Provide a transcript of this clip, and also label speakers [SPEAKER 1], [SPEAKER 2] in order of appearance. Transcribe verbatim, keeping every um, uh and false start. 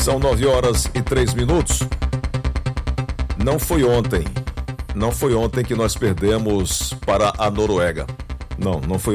[SPEAKER 1] São nove horas e três minutos. Não foi ontem, não foi ontem que nós perdemos para a Noruega. Não, não foi